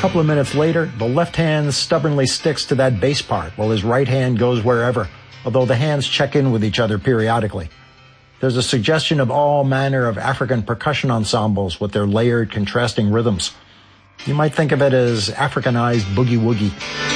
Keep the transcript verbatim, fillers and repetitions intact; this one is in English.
couple of minutes later, the left hand stubbornly sticks to that bass part while his right hand goes wherever, although the hands check in with each other periodically. There's a suggestion of all manner of African percussion ensembles with their layered, contrasting rhythms. You might think of it as Africanized boogie-woogie.